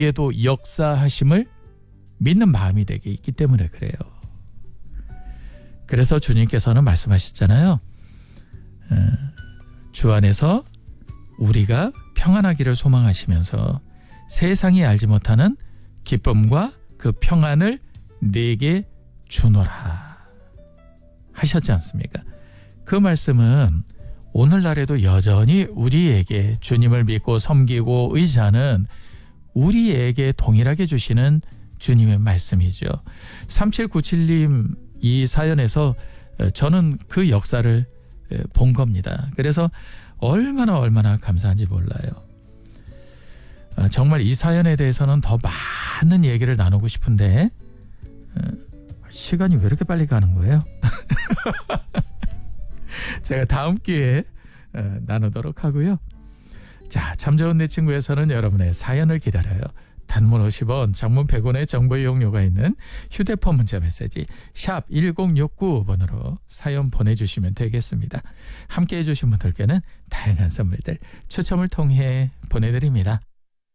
우리에도 역사하심을 믿는 마음이 되게 있기 때문에 그래요. 그래서 주님께서는 말씀하셨잖아요. 주 안에서 우리가 평안하기를 소망하시면서 세상이 알지 못하는 기쁨과 그 평안을 내게 주노라 하셨지 않습니까? 그 말씀은 오늘날에도 여전히 우리에게 주님을 믿고 섬기고 의지하는 우리에게 동일하게 주시는 주님의 말씀이죠. 3797님 이 사연에서 저는 그 역사를 본 겁니다. 그래서 얼마나 감사한지 몰라요. 정말 이 사연에 대해서는 더 많은 얘기를 나누고 싶은데 시간이 왜 이렇게 빨리 가는 거예요? 제가 다음 기회에 나누도록 하고요. 자, 참 좋은 내 친구에서는 여러분의 사연을 기다려요. 단문 50원, 장문 100원의 정보 이용료가 있는 휴대폰 문자 메시지 샵 1069번으로 사연 보내주시면 되겠습니다. 함께해 주신 분들께는 다양한 선물들 추첨을 통해 보내드립니다.